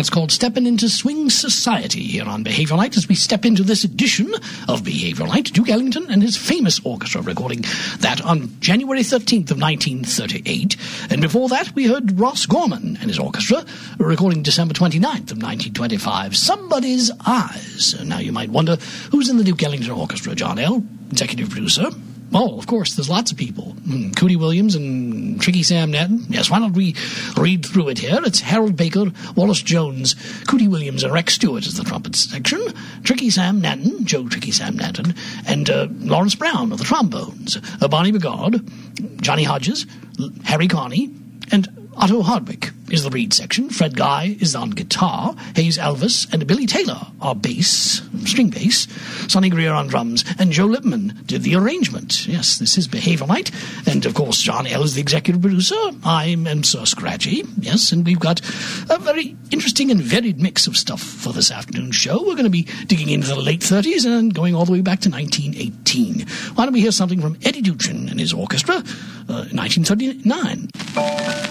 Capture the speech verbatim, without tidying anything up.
That's called Steppin' Into Swing Society here on Behaviour Night as we step into this edition of Behaviour Night. Duke Ellington and his famous orchestra recording that on January thirteenth of nineteen thirty-eight. And before that, we heard Ross Gorman and his orchestra recording December twenty-ninth of nineteen twenty-five, Somebody's Eyes. Now you might wonder, who's in the Duke Ellington Orchestra? John L., executive producer. Oh, of course, there's lots of people. Mm, Cootie Williams and Tricky Sam Natton. Yes, why don't we read through it here? It's Harold Baker, Wallace Jones, Cootie Williams, and Rex Stewart is the trumpet section. Tricky Sam Natton, Joe Tricky Sam Natton, and uh, Lawrence Brown of the trombones. Uh, Bonnie Bigard, Johnny Hodges, Harry Carney, and Otto Hardwick is the reed section. Fred Guy is on guitar. Hayes Elvis and Billy Taylor are bass, string bass. Sonny Greer on drums. And Joe Lipman did the arrangement. Yes, this is Behaviour Night. And, of course, John L. is the executive producer. I am Sir Scratchy. Yes, and we've got a very interesting and varied mix of stuff for this afternoon's show. We're going to be digging into the late thirties and going all the way back to nineteen eighteen. Why don't we hear something from Eddie Duchin and his orchestra, uh, nineteen thirty-nine.